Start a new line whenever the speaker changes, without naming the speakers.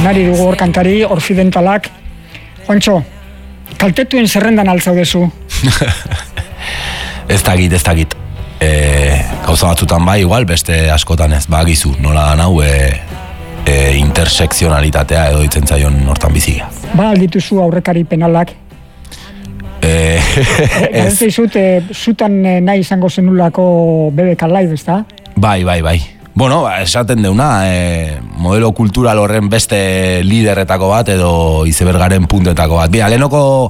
Anari dugu hor kantari, orfidentalak. Juantxo, kaltetuen zerrendan altzaudezu?
Ez dakit. Gauza batzutan bai, igual, beste askotan ez, bagizu, nola da nau, intersekzionalitatea edo ditzen zaion hortan biziga.
Aldituzu aurrekari penalak? Ez dizut, zutan nahi izango zenulako BBK Live, ez da?
Bai. Bueno, esaten deuna, modelo kultural horren beste liderretako bat edo izebergaren puntetako bat. Lehenoko